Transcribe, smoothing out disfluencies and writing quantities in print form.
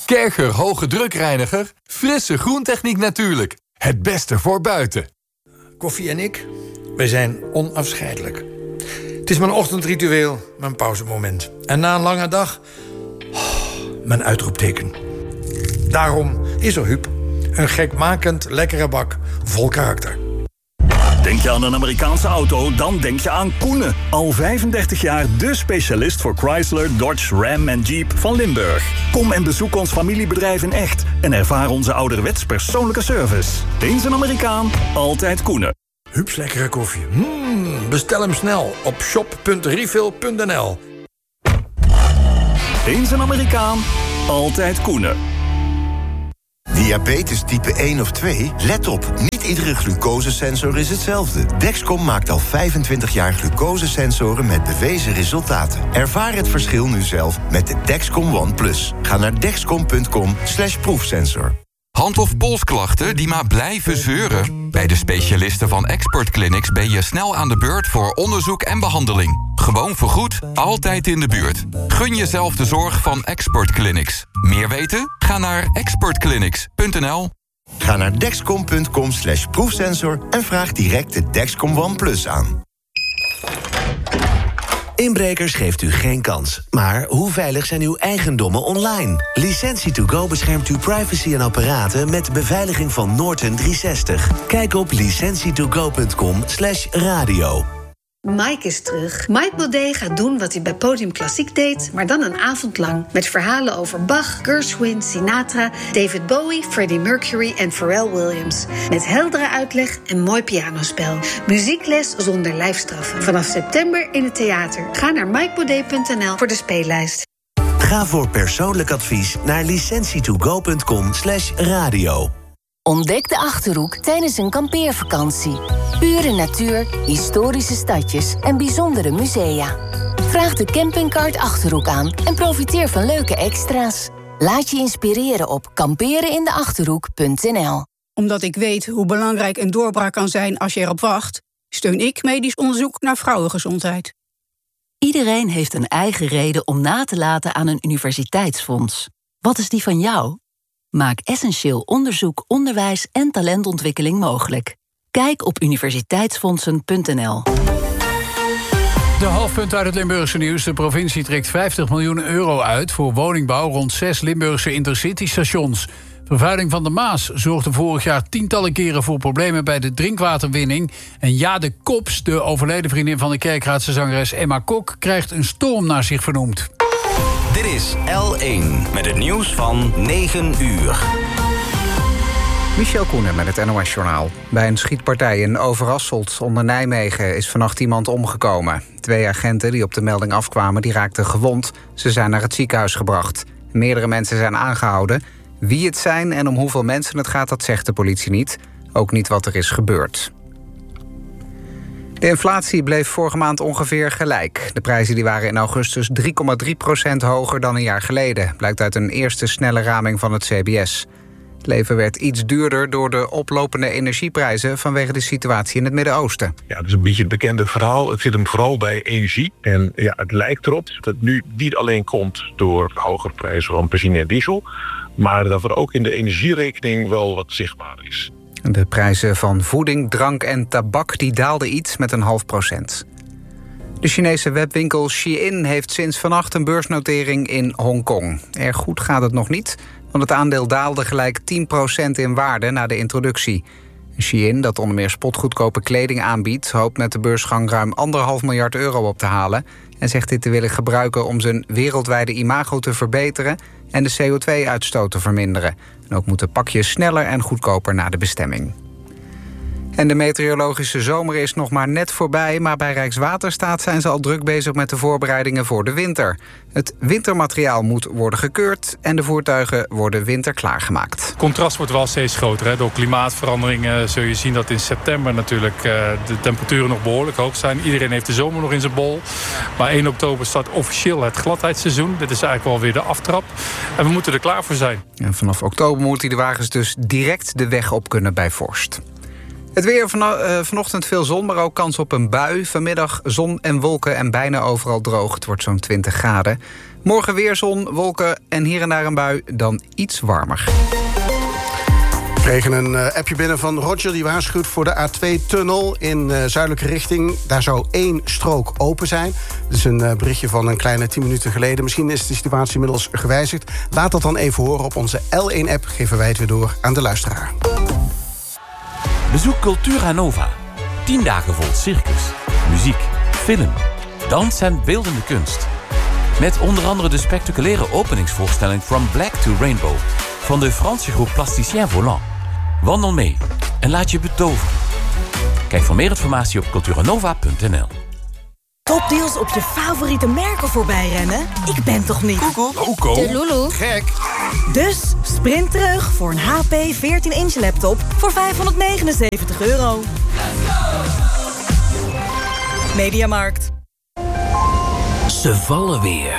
Kercher hoge drukreiniger. Frisse groentechniek natuurlijk. Het beste voor buiten. Koffie en ik, wij zijn onafscheidelijk. Het is mijn ochtendritueel, mijn pauzemoment. En na een lange dag, mijn uitroepteken. Daarom is er Huub. Een gekmakend lekkere bak vol karakter. Denk je aan een Amerikaanse auto, dan denk je aan Koenen. Al 35 jaar de specialist voor Chrysler, Dodge, Ram en Jeep van Limburg. Kom en bezoek ons familiebedrijf in echt en ervaar onze ouderwets persoonlijke service. Eens een Amerikaan, altijd Koenen. Huubs lekkere koffie. Bestel hem snel op shop.refill.nl. Eens een Amerikaan, altijd Koenen. Diabetes type 1 of 2? Let op, niet iedere glucosesensor is hetzelfde. Dexcom maakt al 25 jaar glucosesensoren met bewezen resultaten. Ervaar het verschil nu zelf met de Dexcom One Plus. Ga naar dexcom.com/proefsensor. Hand- of polsklachten die maar blijven zeuren? Bij de specialisten van Expert Clinics ben je snel aan de beurt voor onderzoek en behandeling. Gewoon vergoed, altijd in de buurt. Gun jezelf de zorg van Expert Clinics. Meer weten? Ga naar expertclinics.nl. Ga naar dexcom.com/proefsensor en vraag direct de Dexcom One Plus aan. Inbrekers geeft u geen kans. Maar hoe veilig zijn uw eigendommen online? Licentie2Go beschermt uw privacy en apparaten met de beveiliging van Norton 360. Kijk op licentietogo.com/radio. Mike is terug. Mike Baudet gaat doen wat hij bij Podium Klassiek deed, maar dan een avond lang. Met verhalen over Bach, Gershwin, Sinatra, David Bowie, Freddie Mercury en Pharrell Williams. Met heldere uitleg en mooi pianospel. Muziekles zonder lijfstraffen. Vanaf september in het theater. Ga naar mikebaudet.nl voor de speellijst. Ga voor persoonlijk advies naar licentietogo.com/radio. Ontdek de Achterhoek tijdens een kampeervakantie. Pure natuur, historische stadjes en bijzondere musea. Vraag de campingkaart Achterhoek aan en profiteer van leuke extra's. Laat je inspireren op kamperenindeachterhoek.nl. Omdat ik weet hoe belangrijk een doorbraak kan zijn als je erop wacht, steun ik medisch onderzoek naar vrouwengezondheid. Iedereen heeft een eigen reden om na te laten aan een universiteitsfonds. Wat is die van jou? Maak essentieel onderzoek, onderwijs en talentontwikkeling mogelijk. Kijk op universiteitsfondsen.nl. De hoofdpunt uit het Limburgse nieuws. De provincie trekt 50 miljoen euro uit voor woningbouw rond 6 Limburgse intercitystations. Vervuiling van de Maas zorgde vorig jaar tientallen keren voor problemen bij de drinkwaterwinning. En Jade Kops, de overleden vriendin van de Kerkraadse zangeres Emma Kok, krijgt een storm naar zich vernoemd. Dit is L1 met het nieuws van 9 uur. Michel Koenen met het NOS-journaal. Bij een schietpartij in Overasselt onder Nijmegen is vannacht iemand omgekomen. 2 agenten die op de melding afkwamen, die raakten gewond. Ze zijn naar het ziekenhuis gebracht. Meerdere mensen zijn aangehouden. Wie het zijn en om hoeveel mensen het gaat, dat zegt de politie niet. Ook niet wat er is gebeurd. De inflatie bleef vorige maand ongeveer gelijk. De prijzen die waren in augustus 3,3% hoger dan een jaar geleden. Blijkt uit een eerste snelle raming van het CBS. Het leven werd iets duurder door de oplopende energieprijzen vanwege de situatie in het Midden-Oosten. Ja, dat is een beetje het bekende verhaal. Het zit hem vooral bij energie. En ja, het lijkt erop dat het nu niet alleen komt door hogere prijzen van benzine en diesel, maar dat er ook in de energierekening wel wat zichtbaar is. De prijzen van voeding, drank en tabak die daalden iets met 0,5%. De Chinese webwinkel Shein heeft sinds vannacht een beursnotering in Hongkong. Erg goed gaat het nog niet, want het aandeel daalde gelijk 10% in waarde na de introductie. Shein, dat onder meer spotgoedkope kleding aanbiedt, hoopt met de beursgang ruim 1,5 miljard euro op te halen en zegt dit te willen gebruiken om zijn wereldwijde imago te verbeteren en de CO2-uitstoot te verminderen. En ook moeten pakjes sneller en goedkoper naar de bestemming. En de meteorologische zomer is nog maar net voorbij, maar bij Rijkswaterstaat zijn ze al druk bezig met de voorbereidingen voor de winter. Het wintermateriaal moet worden gekeurd en de voertuigen worden winterklaar gemaakt. Het contrast wordt wel steeds groter. Hè. Door klimaatverandering zul je zien dat in september natuurlijk de temperaturen nog behoorlijk hoog zijn. Iedereen heeft de zomer nog in zijn bol. Maar 1 oktober start officieel het gladheidsseizoen. Dit is eigenlijk wel weer de aftrap. En we moeten er klaar voor zijn. En vanaf oktober moeten de wagens dus direct de weg op kunnen bij vorst. Het weer vanochtend veel zon, maar ook kans op een bui. Vanmiddag zon en wolken en bijna overal droog. Het wordt zo'n 20 graden. Morgen weer zon, wolken en hier en daar een bui, dan iets warmer. We kregen een appje binnen van Roger, die waarschuwt voor de A2-tunnel in zuidelijke richting. Daar zou 1 strook open zijn. Dat is een berichtje van een kleine 10 minuten geleden. Misschien is de situatie inmiddels gewijzigd. Laat dat dan even horen op onze L1-app. Geven wij het weer door aan de luisteraar. Bezoek Cultura Nova. 10 dagen vol circus, muziek, film, dans en beeldende kunst. Met onder andere de spectaculaire openingsvoorstelling From Black to Rainbow van de Franse groep Plasticien Volant. Wandel mee en laat je betoveren. Kijk voor meer informatie op culturanova.nl. Topdeals op je favoriete merken voorbij rennen? Ik ben toch niet? Coco. De Lulu. Gek. Dus sprint terug voor een HP 14-inch laptop voor €579. Mediamarkt. Ze vallen weer.